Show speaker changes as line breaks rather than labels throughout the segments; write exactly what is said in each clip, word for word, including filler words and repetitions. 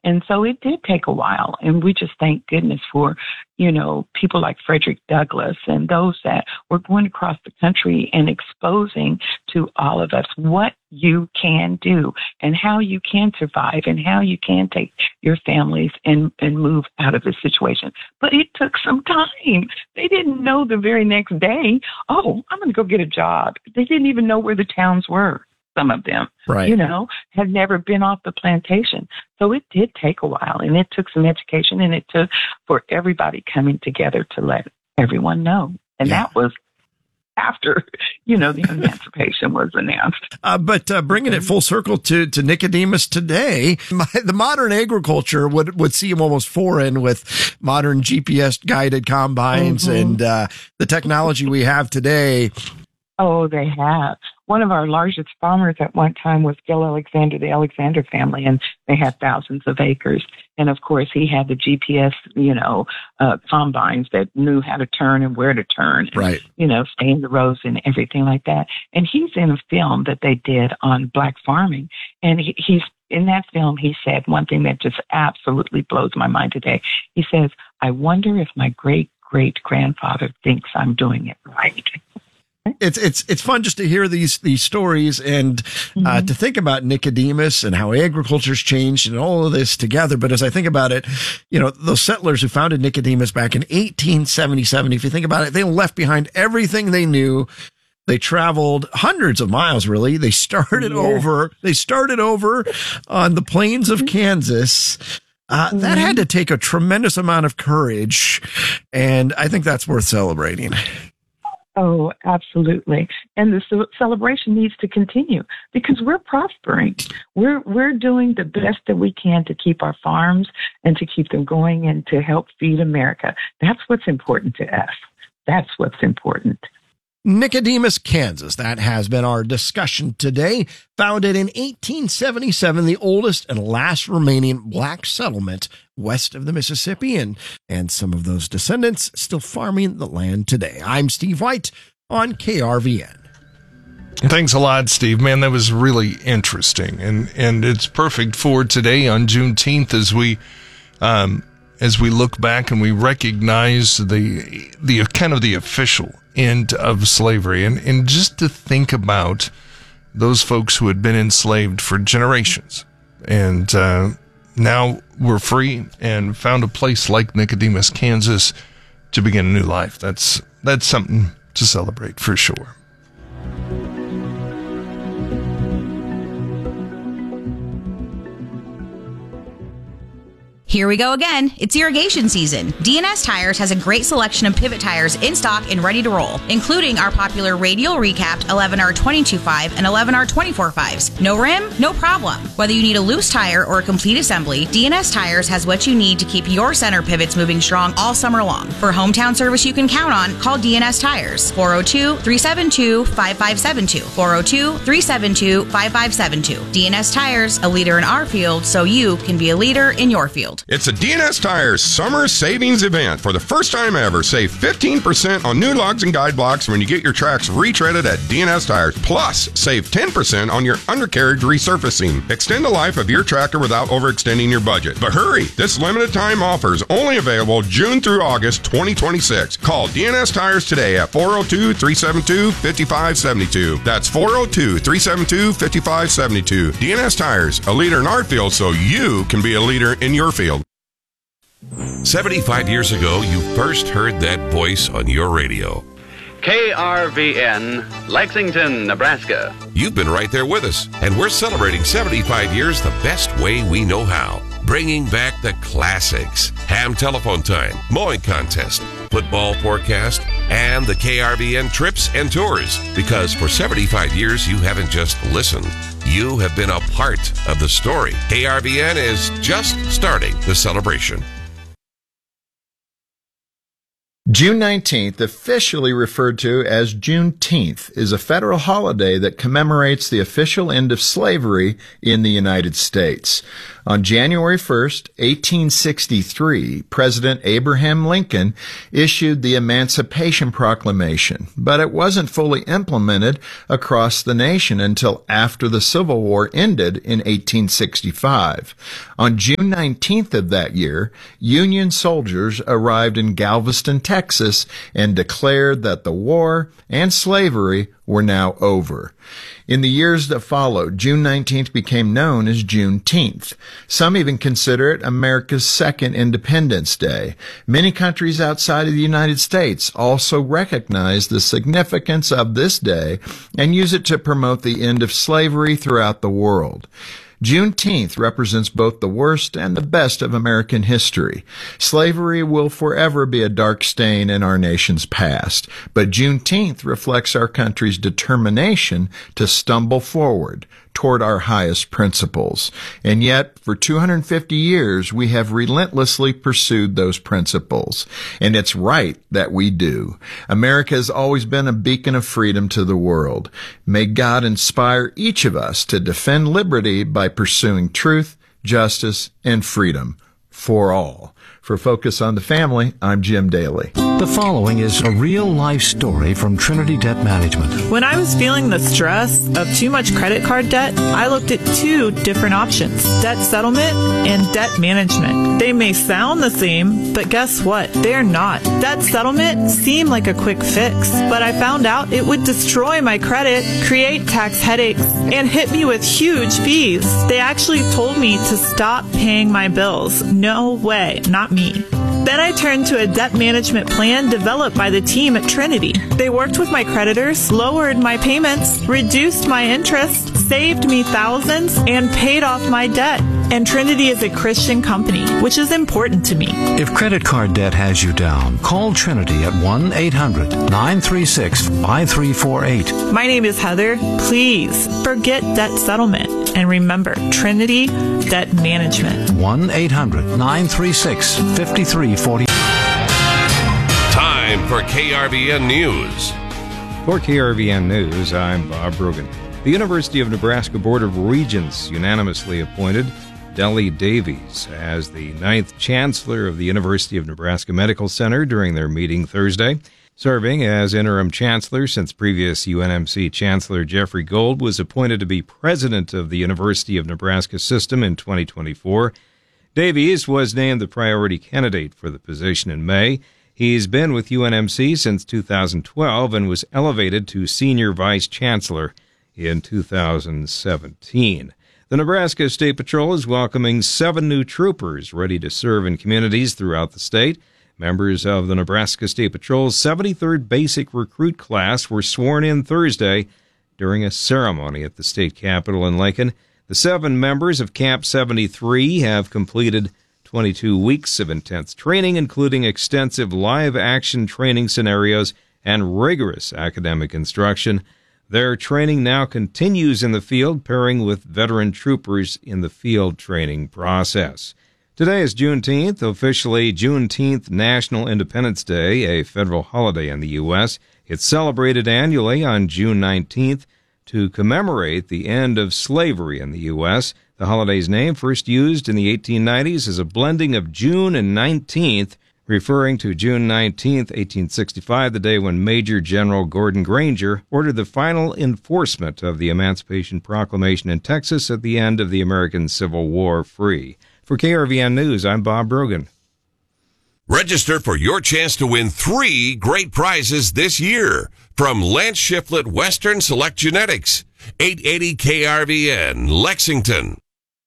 And so it did take a while. And we just thank goodness for, you know, people like Frederick Douglass and those that were going across the country and exposing to all of us what you can do and how you can survive and how you can take your families and, and move out of this situation. But it took some time. They didn't know the very next day, oh, I'm going to go get a job. They didn't even know where the towns were. Some of them,
right.
you know, had never been off the plantation. So it did take a while, and it took some education, and it took for everybody coming together to let everyone know. And yeah. that was after, you know, the emancipation was announced.
Uh, but uh, bringing it full circle to, to Nicodemus today, my, the modern agriculture would, would seem almost foreign with modern G P S-guided combines mm-hmm. and uh, the technology we have today.
Oh, they have. One of our largest farmers at one time was Gil Alexander, the Alexander family, and they had thousands of acres. And, of course, he had the G P S, you know, uh, combines that knew how to turn and where to turn, and,
right.
you know, stay in the rows and everything like that. And he's in a film that they did on black farming. And he, he's in that film, he said one thing that just absolutely blows my mind today. He says, I wonder if my great-great-grandfather thinks I'm doing it right.
It's it's it's fun just to hear these these stories and uh, mm-hmm. to think about Nicodemus and how agriculture's changed and all of this together. But as I think about it, you know, those settlers who founded Nicodemus back in eighteen seventy-seven, if you think about it, they left behind everything they knew. They traveled hundreds of miles, really. They started yeah. over. They started over on the plains of Kansas. Uh, mm-hmm. That had to take a tremendous amount of courage, and I think that's worth celebrating.
Oh, absolutely. And the ce- celebration needs to continue because we're prospering. We're we're doing the best that we can to keep our farms and to keep them going and to help feed America. That's what's important to us. That's what's important.
Nicodemus, Kansas. That has been our discussion today. Founded in eighteen seventy-seven, the oldest and last remaining black settlement west of the Mississippi, and, and some of those descendants still farming the land today. I'm Steve White on K R V N.
Thanks a lot, Steve. Man, that was really interesting, and and it's perfect for today on Juneteenth as we um as we look back and we recognize the the kind of the official end of slavery, and, and just to think about those folks who had been enslaved for generations. And uh, now we're free and found a place like Nicodemus, Kansas, to begin a new life. That's that's something to celebrate for sure.
Here we go again. It's irrigation season. D N S Tires has a great selection of pivot tires in stock and ready to roll, including our popular radial recapped eleven R twenty-two five and eleven R twenty-four fives. No rim? No problem. Whether you need a loose tire or a complete assembly, D N S Tires has what you need to keep your center pivots moving strong all summer long. For hometown service you can count on, call D N S Tires. four oh two, three seven two, five five seven two. four oh two, three seven two, five five seven two. D N S Tires, a leader in our field so you can be a leader in your field.
It's a D N S Tires summer savings event. For the first time ever, save fifteen percent on new lugs and guide blocks when you get your tracks retreaded at D N S Tires. Plus, save ten percent on your undercarriage resurfacing. Extend the life of your tractor without overextending your budget. But hurry, this limited time offer is only available June through August twenty twenty-six. Call D N S Tires today at four oh two, three seven two, five five seven two. That's four oh two, three seven two, five five seven two. D N S Tires, a leader in our field so you can be a leader in your field.
seventy-five years ago, you first heard that voice on your radio.
K R V N, Lexington, Nebraska.
You've been right there with us, and we're celebrating seventy-five years the best way we know how. Bringing back the classics. Ham telephone time, mowing contest, football forecast, and the K R V N trips and tours. Because for seventy-five years, you haven't just listened. You have been a part of the story. K R V N is just starting the celebration.
June nineteenth, officially referred to as Juneteenth, is a federal holiday that commemorates the official end of slavery in the United States. On January first, eighteen sixty-three, President Abraham Lincoln issued the Emancipation Proclamation, but it wasn't fully implemented across the nation until after the Civil War ended in eighteen sixty-five. On June nineteenth of that year, Union soldiers arrived in Galveston, Texas, and declared that the war and slavery were now over. In the years that followed, June nineteenth became known as Juneteenth. Some even consider it America's second Independence Day. Many countries outside of the United States also recognize the significance of this day and use it to promote the end of slavery throughout the world. Juneteenth represents both the worst and the best of American history. Slavery will forever be a dark stain in our nation's past, but Juneteenth reflects our country's determination to stumble forward toward our highest principles. And yet, for two hundred fifty years, we have relentlessly pursued those principles. And it's right that we do. America has always been a beacon of freedom to the world. May God inspire each of us to defend liberty by pursuing truth, justice, and freedom for all. For Focus on the Family, I'm Jim Daly.
The following is a real-life story from Trinity Debt Management.
When I was feeling the stress of too much credit card debt, I looked at two different options, debt settlement and debt management. They may sound the same, but guess what? They're not. Debt settlement seemed like a quick fix, but I found out it would destroy my credit, create tax headaches, and hit me with huge fees. They actually told me to stop paying my bills. No way, not me. Then I turned to a debt management plan developed by the team at Trinity. They worked with my creditors, lowered my payments, reduced my interest, saved me thousands, and paid off my debt. And Trinity is a Christian company, which is important to me.
If credit card debt has you down, call Trinity at one eight hundred nine three six five three four eight.
My name is Heather. Please forget debt settlement. And remember, Trinity Debt Management.
one eight hundred nine three six five three four eight.
Time for K R V N News.
For K R V N News, I'm Bob Brogan. The University of Nebraska Board of Regents unanimously appointed Deli Davies as the ninth Chancellor of the University of Nebraska Medical Center during their meeting Thursday. Serving as interim chancellor since previous U N M C Chancellor Jeffrey Gold was appointed to be president of the University of Nebraska system in twenty twenty-four. Davies was named the priority candidate for the position in May. He's been with U N M C since two thousand twelve and was elevated to senior vice chancellor in two thousand seventeen. The Nebraska State Patrol is welcoming seven new troopers ready to serve in communities throughout the state. Members of the Nebraska State Patrol's seventy-third Basic Recruit Class were sworn in Thursday during a ceremony at the state capitol in Lincoln. The seven members of Camp seventy-three have completed twenty-two weeks of intense training, including extensive live-action training scenarios and rigorous academic instruction. Their training now continues in the field, pairing with veteran troopers in the field training process. Today is Juneteenth, officially Juneteenth National Independence Day, a federal holiday in the U S It's celebrated annually on June nineteenth to commemorate the end of slavery in the U S The holiday's name, first used in the eighteen nineties as a blending of June and nineteenth, referring to June nineteenth, eighteen sixty-five, the day when Major General Gordon Granger ordered the final enforcement of the Emancipation Proclamation in Texas at the end of the American Civil War free. For K R V N News, I'm Bob Brogan.
Register for your chance to win three great prizes this year from Lance Shiflett Western Select Genetics, eight eighty K R V N, Lexington.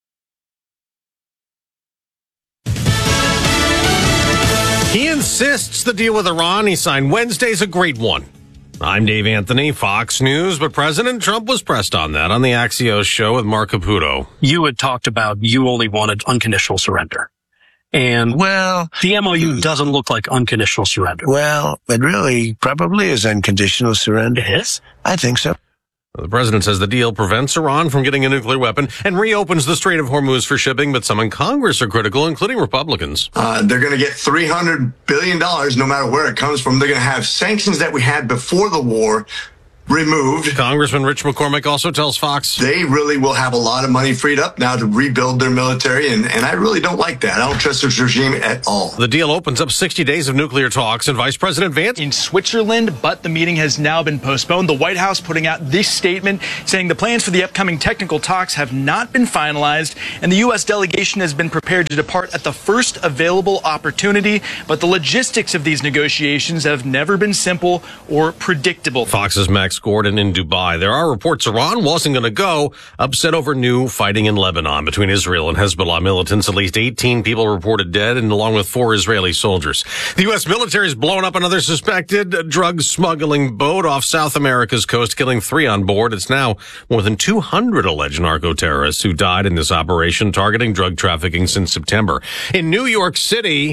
He insists the deal with Iran he signed Wednesday is a great one. I'm Dave Anthony, Fox News, but President Trump was pressed on that on the Axios show with Mark Caputo.
You had talked about you only wanted unconditional surrender. And, well, the M O U doesn't look like unconditional surrender.
Well, it really probably is unconditional surrender.
It is?
I think so.
The president says the deal prevents Iran from getting a nuclear weapon and reopens the Strait of Hormuz for shipping, but some in Congress are critical, including Republicans.
Uh, they're going to get three hundred billion dollars no matter where it comes from. They're going to have sanctions that we had before the war removed.
Congressman Rich McCormick also tells Fox
they really will have a lot of money freed up now to rebuild their military, and, and I really don't like that. I don't trust this regime at all.
The deal opens up sixty days of nuclear talks, and Vice President Vance
in Switzerland, but the meeting has now been postponed. The White House putting out this statement saying the plans for the upcoming technical talks have not been finalized, and the U S delegation has been prepared to depart at the first available opportunity, but the logistics of these negotiations have never been simple or predictable.
Fox's Max Gordon in Dubai. There are reports Iran wasn't going to go, upset over new fighting in Lebanon between Israel and Hezbollah militants. At least eighteen people reported dead, and along with four Israeli soldiers. The U S military has blown up another suspected drug smuggling boat off South America's coast, killing three on board. It's now more than two hundred alleged narco-terrorists who died in this operation targeting drug trafficking since September. In New York City,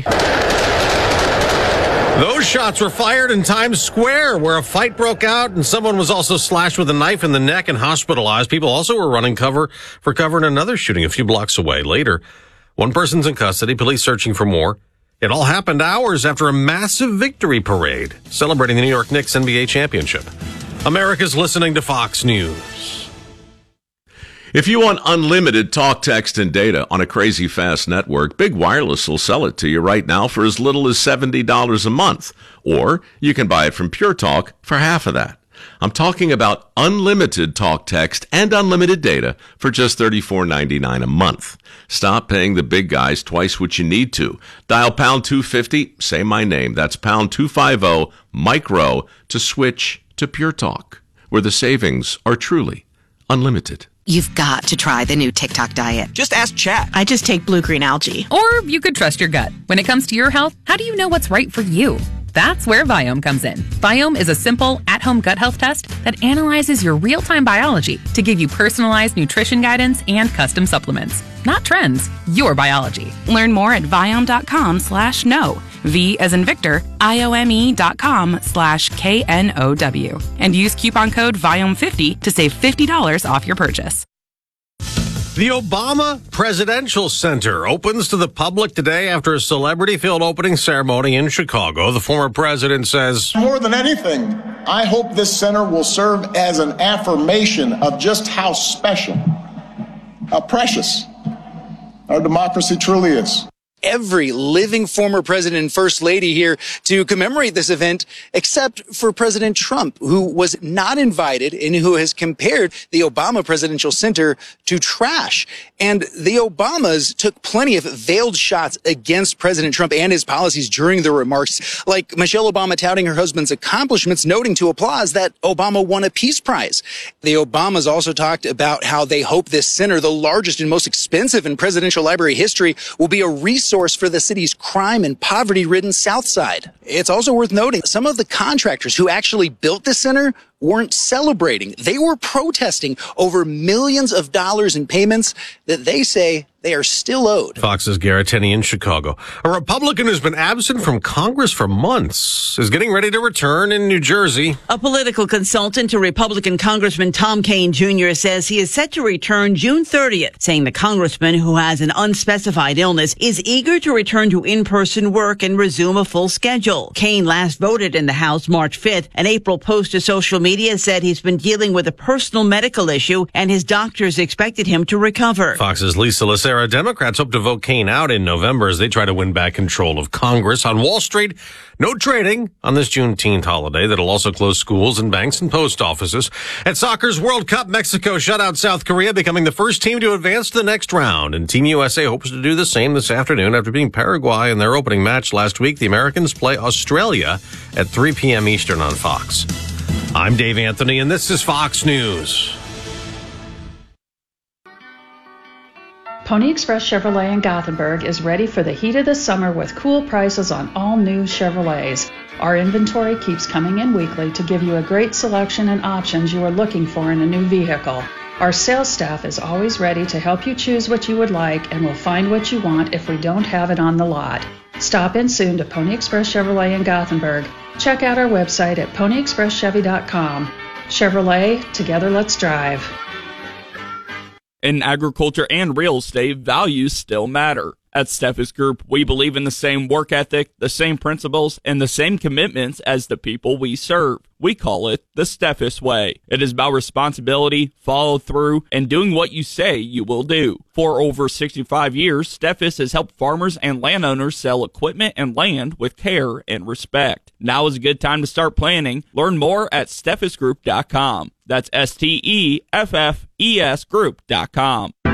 those shots were fired in Times Square, where a fight broke out and someone was also slashed with a knife in the neck and hospitalized. People also were running cover for cover in another shooting a few blocks away. Later, one person's in custody, police searching for more. It all happened hours after a massive victory parade celebrating the New York Knicks N B A championship. America's listening to Fox News.
If you want unlimited talk, text, and data on a crazy fast network, Big Wireless will sell it to you right now for as little as seventy dollars a month. Or you can buy it from Pure Talk for half of that. I'm talking about unlimited talk, text, and unlimited data for just thirty-four ninety-nine a month. Stop paying the big guys twice what you need to. Dial pound two fifty, say my name. That's pound two fifty, micro, to switch to Pure Talk, where the savings are truly unlimited.
You've got to try the new TikTok diet.
Just ask Chat.
I just take blue-green algae.
Or you could trust your gut. When it comes to your health, how do you know what's right for you? That's where Viome comes in. Viome is a simple, at-home gut health test that analyzes your real-time biology to give you personalized nutrition guidance and custom supplements. Not trends, your biology.
Learn more at Viome.com slash no. V as in Victor, I-O-M-E dot com slash K N O W. And use coupon code Viome fifty to save fifty dollars off your purchase.
The Obama Presidential Center opens to the public today after a celebrity-filled opening ceremony in Chicago. The former president says,
more than anything, I hope this center will serve as an affirmation of just how special, how precious our democracy truly is.
Every living former president and first lady here to commemorate this event, except for President Trump, who was not invited and who has compared the Obama Presidential Center to trash. And the Obamas took plenty of veiled shots against President Trump and his policies during their remarks, like Michelle Obama touting her husband's accomplishments, noting to applause that Obama won a Peace Prize. The Obamas also talked about how they hope this center, the largest and most expensive in presidential library history, will be a resource for the city's crime and poverty-ridden South Side. It's also worth noting some of the contractors who actually built the center weren't celebrating. They were protesting over millions of dollars in payments that they say they are still owed.
Fox's Garrett Tenney in Chicago. A Republican who's been absent from Congress for months is getting ready to return in New Jersey.
A political consultant to Republican Congressman Tom Kean Junior says he is set to return June thirtieth, saying the congressman, who has an unspecified illness, is eager to return to in-person work and resume a full schedule. Kean last voted in the House March fifth. An April post to social media said he's been dealing with a personal medical issue and his doctors expected him to recover.
Fox's Lisa Lacera. Democrats hope to vote Kean out in November as they try to win back control of Congress. On Wall Street, no trading on this Juneteenth holiday that'll also close schools and banks and post offices. At soccer's World Cup, Mexico shut out South Korea, becoming the first team to advance to the next round. And Team U S A hopes to do the same this afternoon after beating Paraguay in their opening match last week. The Americans play Australia at three p.m. Eastern on Fox. I'm Dave Anthony, and this is Fox News.
Pony Express Chevrolet in Gothenburg is ready for the heat of the summer with cool prices on all new Chevrolets. Our inventory keeps coming in weekly to give you a great selection and options you are looking for in a new vehicle. Our sales staff is always ready to help you choose what you would like and will find what you want if we don't have it on the lot. Stop in soon to Pony Express Chevrolet in Gothenburg. Check out our website at pony express chevy dot com. Chevrolet, together let's drive.
In agriculture and real estate, values still matter.
At Steffes Group, we believe in the same work ethic, the same principles, and the same commitments as the people we serve. We call it the Steffes Way. It is about responsibility, follow through, and doing what you say you will do. For over sixty-five years, Steffes has helped farmers and landowners sell equipment and land with care and respect. Now is a good time to start planning. Learn more at steffes group dot com. That's S T E F F E S group dot com.